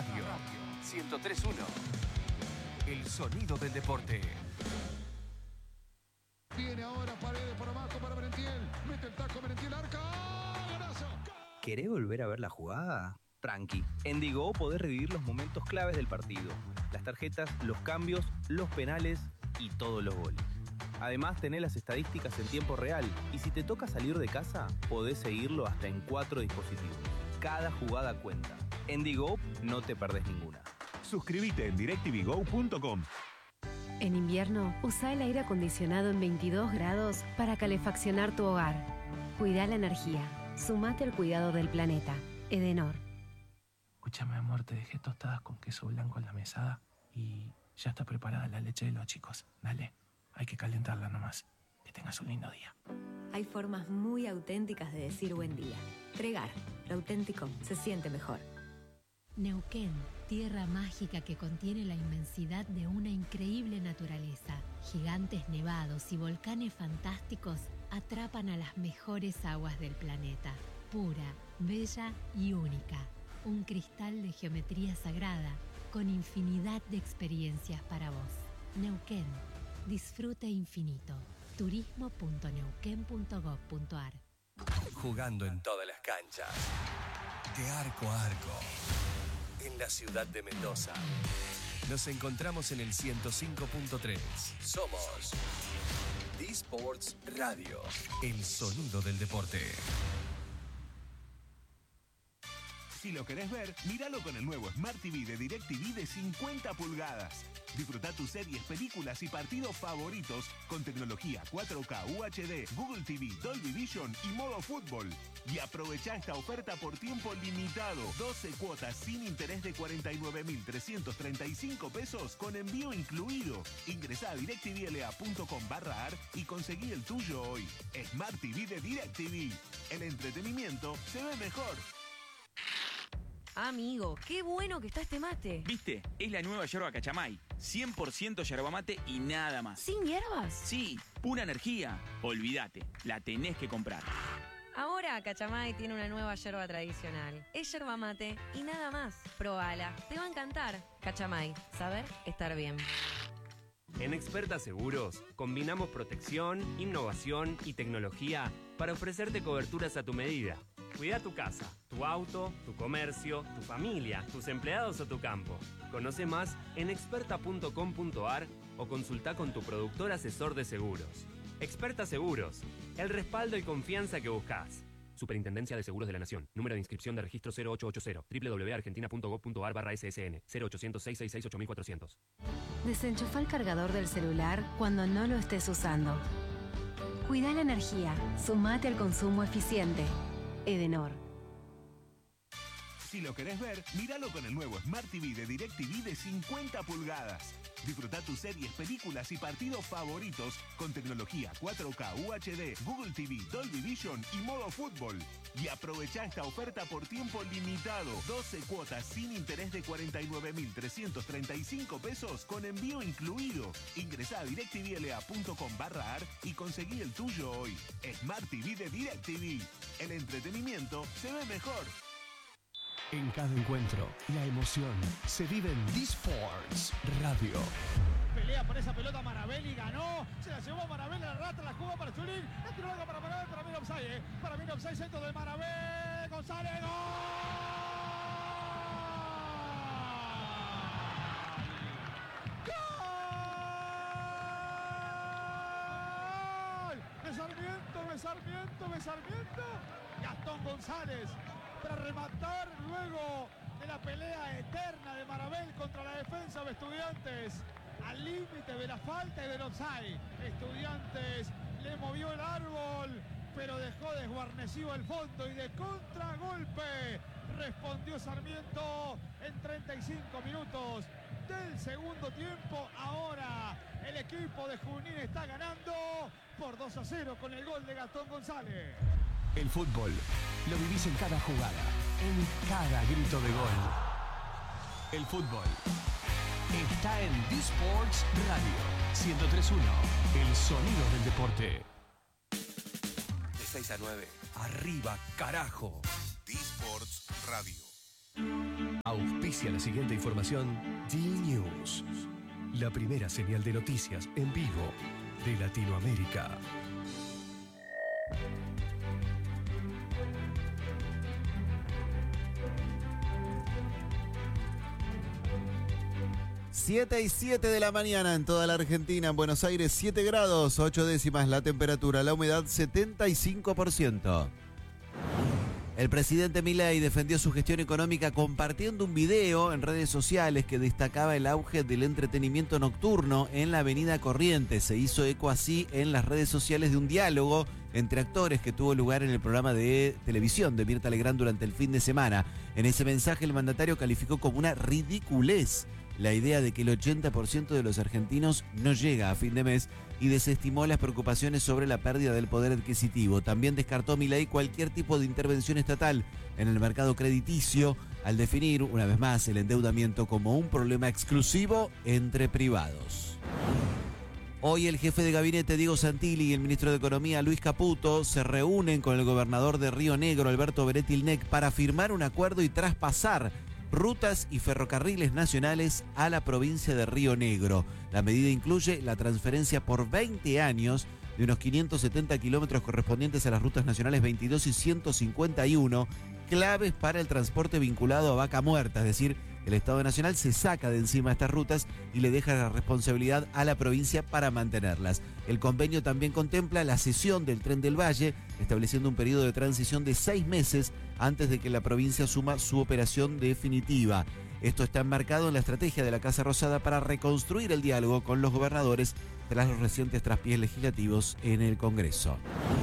Radio 103.1. El sonido del deporte. Viene ahora Paredes por abajo para Merentiel. Mete el taco Merentiel, arca. ¡Golazo! ¿Querés volver a ver la jugada? Tranqui. En Digo podés revivir los momentos claves del partido. Las tarjetas, los cambios, los penales y todos los goles. Además, tenés las estadísticas en tiempo real. Y si te toca salir de casa, podés seguirlo hasta en 4 dispositivos. Cada jugada cuenta. En Digo no te perdés ninguna. Suscríbete en directvgo.com. En invierno, usa el aire acondicionado en 22 grados para calefaccionar tu hogar. Cuida la energía. Sumate al cuidado del planeta. Edenor. Escúchame, amor, te dejé tostadas con queso blanco en la mesada y ya está preparada la leche de los chicos. Dale, hay que calentarla nomás. Que tengas un lindo día. Hay formas muy auténticas de decir buen día. Pregar, lo auténtico se siente mejor. Neuquén, tierra mágica que contiene la inmensidad de una increíble naturaleza. Gigantes nevados y volcanes fantásticos atrapan a las mejores aguas del planeta. Pura, bella y única. Un cristal de geometría sagrada con infinidad de experiencias para vos. Neuquén, disfrute infinito. turismo.neuquén.gov.ar. Jugando en todas las canchas. De arco a arco. En la ciudad de Mendoza. Nos encontramos en el 105.3. Somos D-Sports Radio. El sonido del deporte. Si lo querés ver, míralo con el nuevo Smart TV de DirecTV de 50 pulgadas. Disfruta tus series, películas y partidos favoritos con tecnología 4K, UHD, Google TV, Dolby Vision y modo fútbol. Y aprovecha esta oferta por tiempo limitado. 12 cuotas sin interés de 49.335 pesos con envío incluido. Ingresá a directvla.com/ar y conseguí el tuyo hoy. Smart TV de DirecTV. El entretenimiento se ve mejor. Amigo, qué bueno que está este mate. ¿Viste? Es la nueva yerba Cachamay. 100% yerba mate y nada más. ¿Sin hierbas? Sí, pura energía. Olvídate, la tenés que comprar. Ahora Cachamay tiene una nueva yerba tradicional. Es yerba mate y nada más. Probala, te va a encantar. Cachamay, saber estar bien. En Experta Seguros combinamos protección, innovación y tecnología para ofrecerte coberturas a tu medida. Cuida tu casa, tu auto, tu comercio, tu familia, tus empleados o tu campo. Conoce más en experta.com.ar o consulta con tu productor asesor de seguros. Experta Seguros, el respaldo y confianza que buscas. Superintendencia de Seguros de la Nación. Número de inscripción de registro 0880. www.argentina.gov.ar/ssn. 0800-666-8400. Desenchufa el cargador del celular cuando no lo estés usando. Cuida la energía. Sumate al consumo eficiente. Edenor. Si lo querés ver, míralo con el nuevo Smart TV de DirecTV de 50 pulgadas. Disfruta tus series, películas y partidos favoritos con tecnología 4K, UHD, Google TV, Dolby Vision y modo fútbol. Y aprovecha esta oferta por tiempo limitado. 12 cuotas sin interés de 49.335 pesos con envío incluido. Ingresá a directvla.com/ar y conseguí el tuyo hoy. Smart TV de DirecTV. El entretenimiento se ve mejor. En cada encuentro, la emoción se vive en D-Sports Radio. Pelea por esa pelota Marabelli, ganó, se la llevó Marabelli, la rata, la jugó para Chulín, la tiró larga para Marabelli, para mí no offside, para mí no offside, centro de Marabelli, González, ¡gol! ¡Gol! De Sarmiento, Gastón González para rematar luego de la pelea eterna de Marabel contra la defensa de Estudiantes. Al límite de la falta y del offside. Estudiantes le movió el árbol, pero dejó desguarnecido el fondo y de contragolpe respondió Sarmiento en 35 minutos del segundo tiempo. Ahora el equipo de Junín está ganando por 2-0 con el gol de Gastón González. El fútbol lo vivís en cada jugada, en cada grito de gol. El fútbol está en D-Sports Radio 103.1, el sonido del deporte. De 6 a 9, arriba, carajo. D-Sports Radio. Auspicia Auspicia la siguiente información D-News, la primera señal de noticias en vivo de Latinoamérica. Siete y 7 de la mañana en toda la Argentina. En Buenos Aires 7 grados, 8 décimas la temperatura, la humedad 75%. El presidente Milei defendió su gestión económica compartiendo un video en redes sociales que destacaba el auge del entretenimiento nocturno en la avenida Corrientes. Se hizo eco así en las redes sociales de un diálogo entre actores que tuvo lugar en el programa de televisión de Mirta Legrand durante el fin de semana. En ese mensaje el mandatario calificó como una ridiculez la idea de que el 80% de los argentinos no llega a fin de mes y desestimó las preocupaciones sobre la pérdida del poder adquisitivo. También descartó Milei cualquier tipo de intervención estatal en el mercado crediticio al definir, una vez más, el endeudamiento como un problema exclusivo entre privados. Hoy el jefe de gabinete Diego Santilli y el ministro de Economía Luis Caputo se reúnen con el gobernador de Río Negro Alberto Beretilnec para firmar un acuerdo y traspasar rutas y ferrocarriles nacionales a la provincia de Río Negro. La medida incluye la transferencia por 20 años de unos 570 kilómetros correspondientes a las rutas nacionales 22 y 151, claves para el transporte vinculado a Vaca Muerta, es decir, el Estado Nacional se saca de encima estas rutas y le deja la responsabilidad a la provincia para mantenerlas. El convenio también contempla la cesión del Tren del Valle, estableciendo un periodo de transición de 6 meses antes de que la provincia asuma su operación definitiva. Esto está enmarcado en la estrategia de la Casa Rosada para reconstruir el diálogo con los gobernadores tras los recientes traspiés legislativos en el Congreso.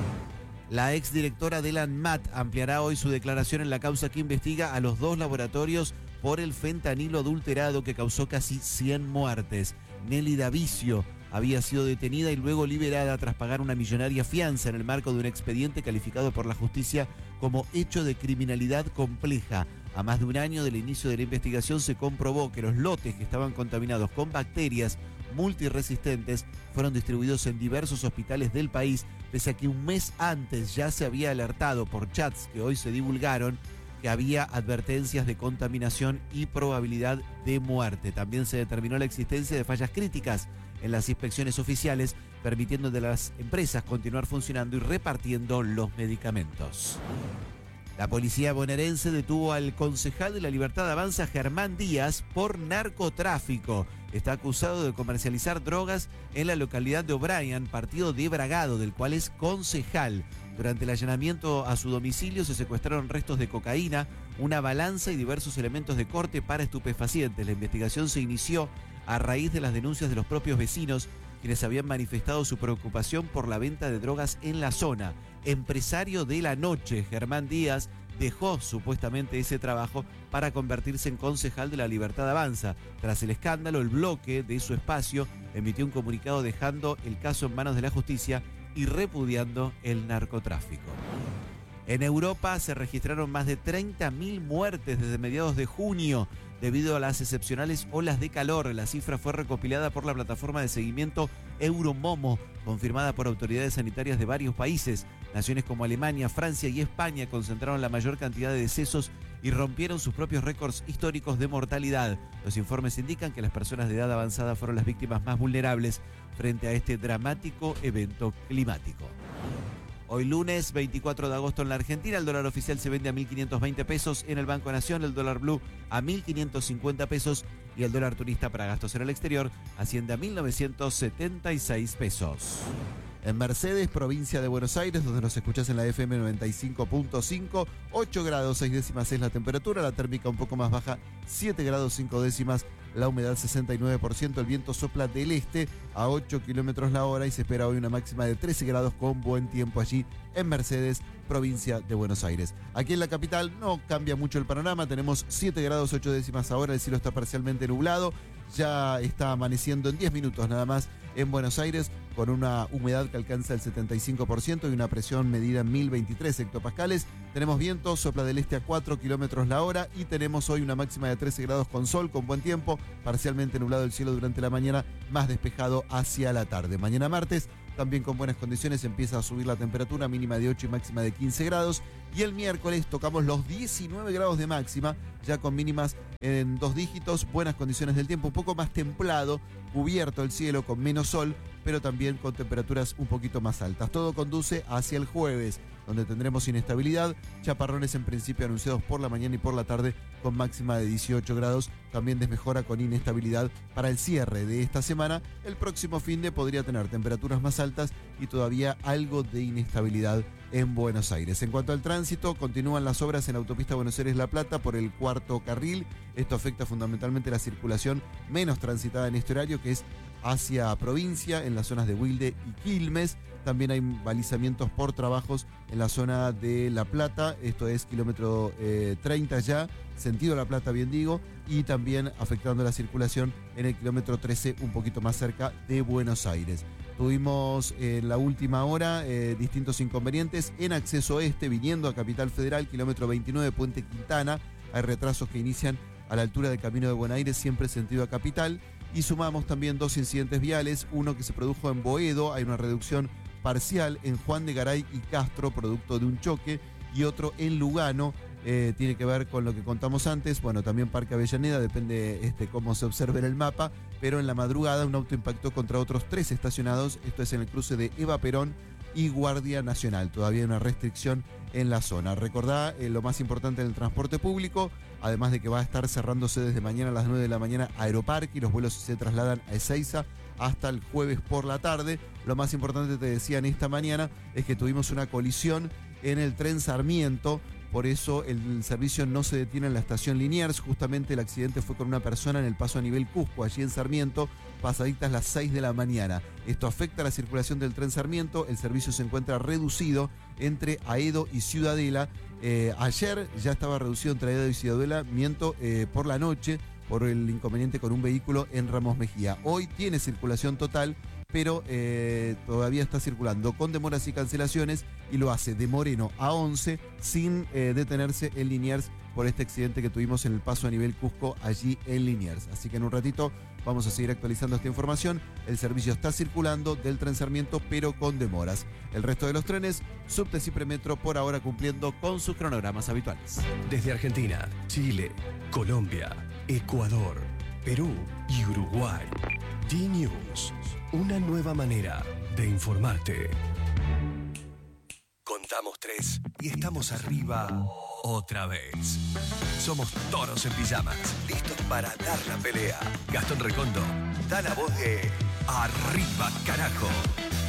La exdirectora de la ANMAT ampliará hoy su declaración en la causa que investiga a los 2 laboratorios por el fentanilo adulterado que causó casi 100 muertes. Nelly Davicio había sido detenida y luego liberada tras pagar una millonaria fianza en el marco de un expediente calificado por la justicia como hecho de criminalidad compleja. A más de un año del inicio de la investigación se comprobó que los lotes que estaban contaminados con bacterias multiresistentes fueron distribuidos en diversos hospitales del país, pese a que un mes antes ya se había alertado por chats que hoy se divulgaron que había advertencias de contaminación y probabilidad de muerte. También se determinó la existencia de fallas críticas en las inspecciones oficiales, permitiendo a las empresas continuar funcionando y repartiendo los medicamentos. La policía bonaerense detuvo al concejal de La Libertad Avanza, Germán Díaz, por narcotráfico. Está acusado de comercializar drogas en la localidad de O'Brien, partido de Bragado, del cual es concejal. Durante el allanamiento a su domicilio se secuestraron restos de cocaína, una balanza y diversos elementos de corte para estupefacientes. La investigación se inició a raíz de las denuncias de los propios vecinos, quienes habían manifestado su preocupación por la venta de drogas en la zona. Empresario de la noche, Germán Díaz dejó supuestamente ese trabajo para convertirse en concejal de La Libertad Avanza. Tras el escándalo, el bloque de su espacio emitió un comunicado dejando el caso en manos de la justicia y repudiando el narcotráfico. En Europa se registraron más de 30.000 muertes desde mediados de junio debido a las excepcionales olas de calor. La cifra fue recopilada por la plataforma de seguimiento Euromomo, confirmada por autoridades sanitarias de varios países. Naciones como Alemania, Francia y España concentraron la mayor cantidad de decesos y rompieron sus propios récords históricos de mortalidad. Los informes indican que las personas de edad avanzada fueron las víctimas más vulnerables frente a este dramático evento climático. Hoy lunes 24 de agosto en la Argentina, el dólar oficial se vende a 1.520 pesos en el Banco Nación, el dólar blue a 1.550 pesos y el dólar turista para gastos en el exterior asciende a 1.976 pesos. En Mercedes, provincia de Buenos Aires, donde nos escuchás en la FM 95.5, 8 grados 6 décimas es la temperatura, la térmica un poco más baja, 7 grados 5 décimas, la humedad 69%, el viento sopla del este a 8 kilómetros la hora y se espera hoy una máxima de 13 grados con buen tiempo allí en Mercedes, provincia de Buenos Aires. Aquí en la capital no cambia mucho el panorama, tenemos 7 grados 8 décimas ahora, el cielo está parcialmente nublado, ya está amaneciendo en 10 minutos nada más en Buenos Aires con una humedad que alcanza el 75% y una presión medida en 1023 hectopascales. Tenemos viento, sopla del este a 4 kilómetros la hora y tenemos hoy una máxima de 13 grados con sol, con buen tiempo, parcialmente nublado el cielo durante la mañana, más despejado hacia la tarde. Mañana martes también con buenas condiciones, empieza a subir la temperatura, mínima de 8 y máxima de 15 grados. Y el miércoles tocamos los 19 grados de máxima, ya con mínimas en 2 dígitos, buenas condiciones del tiempo, un poco más templado, cubierto el cielo con menos sol, pero también con temperaturas un poquito más altas. Todo conduce hacia el jueves, donde tendremos inestabilidad, chaparrones en principio anunciados por la mañana y por la tarde con máxima de 18 grados, también desmejora con inestabilidad para el cierre de esta semana. El próximo finde podría tener temperaturas más altas y todavía algo de inestabilidad en Buenos Aires. En cuanto al tránsito, continúan las obras en la autopista Buenos Aires-La Plata por el 4º carril. Esto afecta fundamentalmente la circulación menos transitada en este horario, que es hacia provincia, en las zonas de Wilde y Quilmes. También hay balizamientos por trabajos en la zona de La Plata, esto es kilómetro 30 ya, sentido La Plata bien digo, y también afectando la circulación en el kilómetro 13, un poquito más cerca de Buenos Aires. Tuvimos en la última hora distintos inconvenientes en acceso este, viniendo a Capital Federal, kilómetro 29, Puente Quintana. Hay retrasos que inician a la altura del Camino de Buenos Aires, siempre sentido a Capital. Y sumamos también 2 incidentes viales, uno que se produjo en Boedo, hay una reducción parcial en Juan de Garay y Castro, producto de un choque, y otro en Lugano, tiene que ver con lo que contamos antes, bueno, también Parque Avellaneda, depende cómo se observe en el mapa, pero en la madrugada un auto impactó contra otros 3 estacionados, esto es en el cruce de Eva Perón y Guardia Nacional, todavía hay una restricción en la zona. Recordá lo más importante en el transporte público, además de que va a estar cerrándose desde mañana a las 9 de la mañana Aeroparque y los vuelos se trasladan a Ezeiza hasta el jueves por la tarde. Lo más importante, te decía en esta mañana, es que tuvimos una colisión en el tren Sarmiento, por eso el servicio no se detiene en la estación Liniers. Justamente el accidente fue con una persona en el paso a nivel Cusco, allí en Sarmiento, pasaditas las 6 de la mañana. Esto afecta la circulación del tren Sarmiento, el servicio se encuentra reducido entre Aedo y Ciudadela. Ayer ya estaba reducido entre Aedo y Ciudadela, por la noche, por el inconveniente con un vehículo en Ramos Mejía. Hoy tiene circulación total, pero todavía está circulando con demoras y cancelaciones y lo hace de Moreno a 11 sin detenerse en Liniers por este accidente que tuvimos en el paso a nivel Cusco allí en Liniers. Así que en un ratito vamos a seguir actualizando esta información. El servicio está circulando del tren Sarmiento, pero con demoras. El resto de los trenes, subtes y premetro, por ahora cumpliendo con sus cronogramas habituales. Desde Argentina, Chile, Colombia, Ecuador, Perú y Uruguay. D-News, una nueva manera de informarte. Contamos 3 y estamos arriba otra vez. Somos toros en pijamas, listos para dar la pelea. Gastón Recondo da la voz de Arriba, carajo.